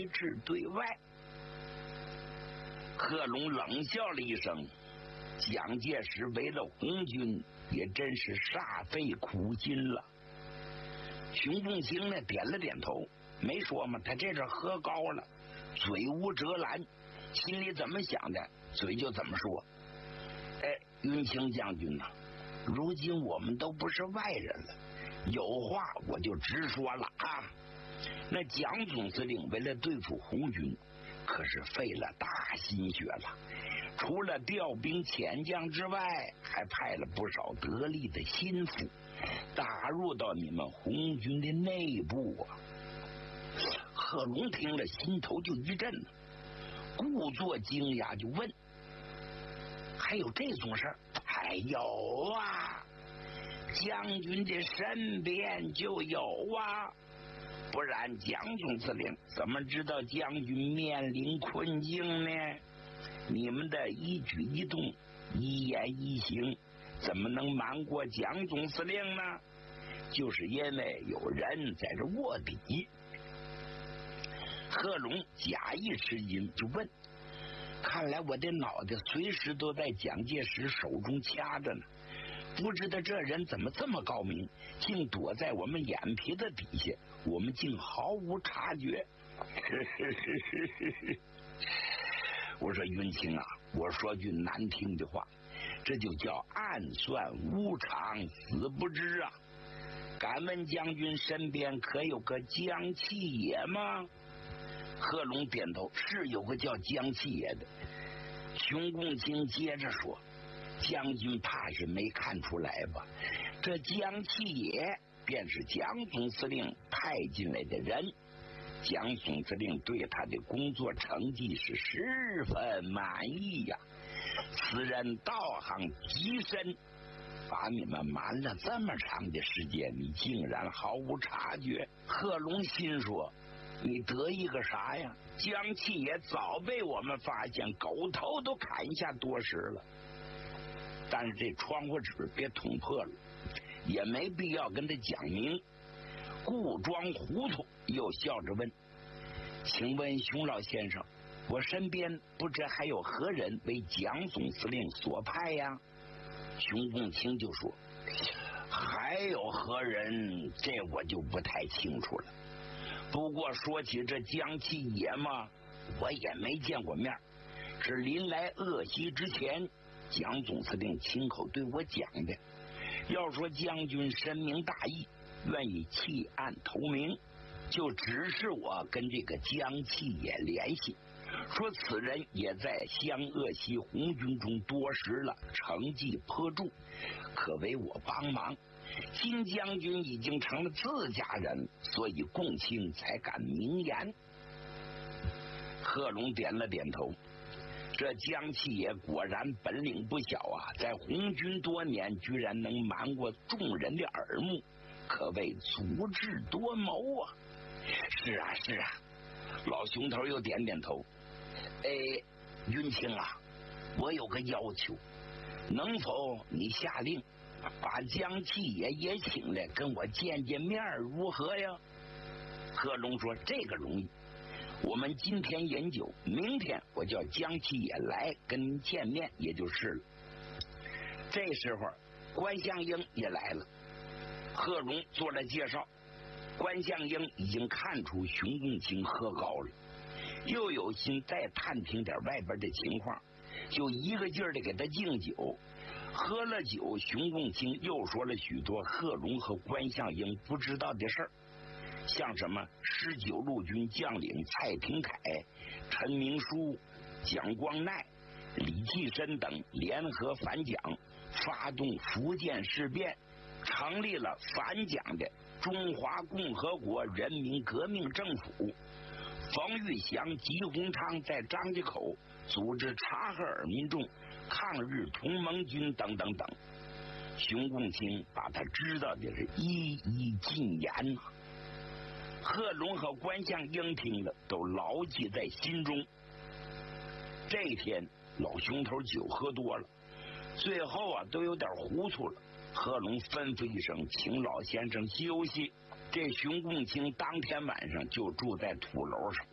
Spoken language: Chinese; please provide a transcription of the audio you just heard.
抵制对外。贺龙冷笑了一声，蒋介石为了红军也真是煞费苦心了。熊共清呢点了点头，没说嘛，他这是喝高了，嘴无遮拦，心里怎么想的嘴就怎么说。云清将军呐，如今我们都不是外人了，有话我就直说了啊。那蒋总司令为了对付红军可是费了大心血了，除了调兵遣将之外，还派了不少得力的心腹打入到你们红军的内部啊。贺龙听了心头就一震了，故作惊讶就问，还有这种事儿？还有啊，将军的身边就有啊，不然蒋总司令怎么知道将军面临困境呢？你们的一举一动一言一行怎么能瞒过蒋总司令呢？就是因为有人在这卧底。贺龙假意吃惊就问，看来我的脑袋随时都在蒋介石手中掐着呢，不知道这人怎么这么高明，竟躲在我们眼皮子底下，我们竟毫无察觉。我说云清啊，我说句难听的话，这就叫暗算无常，死不知啊。敢问将军身边可有个江启野吗？贺龙点头，是有个叫江启野的。熊共清接着说，将军怕是没看出来吧，这江启野便是蒋总司令派进来的人，蒋总司令对他的工作成绩是十分满意呀。此人道行极深，把你们瞒了这么长的时间，你竟然毫无察觉。贺龙心说，你得意个啥呀？江启也早被我们发现，狗头都砍下多时了。但是这窗户纸别捅破了，也没必要跟他讲明，故装糊涂，又笑着问，请问熊老先生，我身边不知还有何人为蒋总司令所派呀？熊共清就说，还有何人，这我就不太清楚了。不过说起这江启野嘛，我也没见过面，是临来鄂西之前蒋总司令亲口对我讲的。要说将军深明大义，愿意弃暗投明，就指示我跟这个江启野联系，说此人也在湘鄂西红军中多时了，成绩颇著，可为我帮忙。金将军已经成了自家人，所以共清才敢明言。贺龙点了点头，这江启野果然本领不小啊，在红军多年，居然能瞒过众人的耳目，可谓足智多谋啊。是啊是啊，老熊头又点点头。云清啊，我有个要求，能否你下令把江启野也请来跟我见见面，如何呀？贺龙说，这个容易，我们今天饮酒，明天我叫江启野来跟您见面也就是了。这时候关向英也来了，贺龙做了介绍。关向英已经看出熊共清喝高了，又有心再探听点外边的情况，就一个劲儿的给他敬酒。喝了酒，熊共清又说了许多贺龙和关向英不知道的事儿，像什么19路军将领蔡廷锴、陈明书、蒋光鼐、李济深等联合反蒋，发动福建事变，成立了反蒋的中华共和国人民革命政府。冯玉祥、吉鸿昌在张家口组织察哈尔民众抗日同盟军等等等。熊共清把他知道的是一一尽言。贺龙和关向英听了都牢记在心中。这一天老熊头酒喝多了，最后都有点糊涂了。贺龙吩咐一声，请老先生休息。这熊共清当天晚上就住在土楼上。